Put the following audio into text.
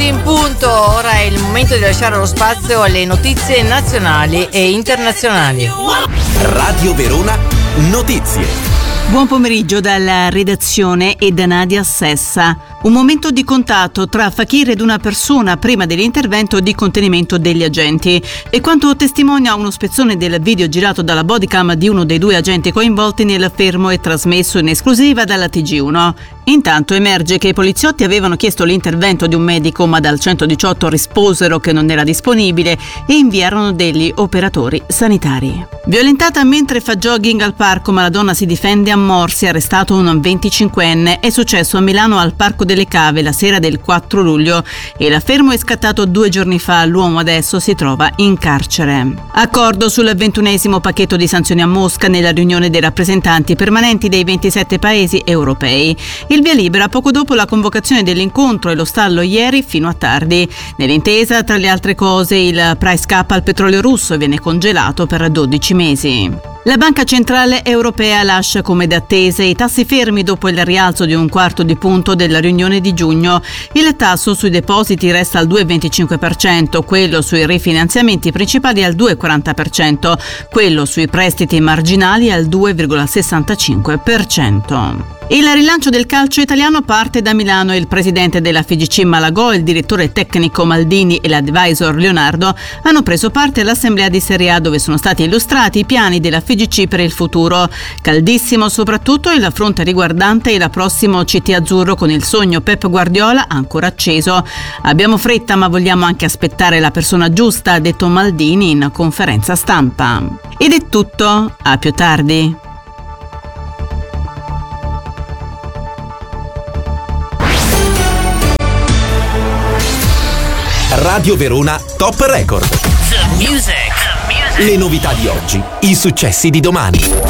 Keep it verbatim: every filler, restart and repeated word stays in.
minuti in punto, ora è il momento di lasciare lo spazio alle notizie nazionali e internazionali. Radio Verona Notizie. Buon pomeriggio dalla redazione e da Nadia Sessa. Un momento di contatto tra Fakir ed una persona prima dell'intervento di contenimento degli agenti. E quanto testimonia uno spezzone del video girato dalla bodycam di uno dei due agenti coinvolti nel fermo e trasmesso in esclusiva dalla T G uno. Intanto emerge che i poliziotti avevano chiesto l'intervento di un medico, ma dal centodiciotto risposero che non era disponibile e inviarono degli operatori sanitari. Violentata mentre fa jogging al parco, ma la donna si difende a morsi, arrestato un venticinquenne. È successo a Milano al Parco delle Cave la sera del quattro luglio e la fermo è scattato due giorni fa. L'uomo adesso si trova in carcere. Accordo sul ventunesimo pacchetto di sanzioni a Mosca nella riunione dei rappresentanti permanenti dei ventisette paesi europei. Il via libera poco dopo la convocazione dell'incontro e lo stallo ieri fino a tardi. Nell'intesa, tra le altre cose, il price cap al petrolio russo viene congelato per dodici mesi. La Banca Centrale Europea lascia come da attese i tassi fermi dopo il rialzo di un quarto di punto della riunione di giugno. Il tasso sui depositi resta al due virgola venticinque per cento, quello sui rifinanziamenti principali al due virgola quaranta per cento, quello sui prestiti marginali al due virgola sessantacinque per cento. Il rilancio del calcio italiano parte da Milano. Il presidente della F I G C Malagò, il direttore tecnico Maldini e l'advisor Leonardo hanno preso parte all'assemblea di Serie A, dove sono stati illustrati i piani della F I G C per il futuro. Caldissimo soprattutto il fronte riguardante il prossimo C T azzurro, con il sogno Pep Guardiola ancora acceso. Abbiamo fretta, ma vogliamo anche aspettare la persona giusta, ha detto Maldini in conferenza stampa. Ed è tutto, a più tardi. Radio Verona Top Record. The music. The music. Le novità di oggi, i successi di domani.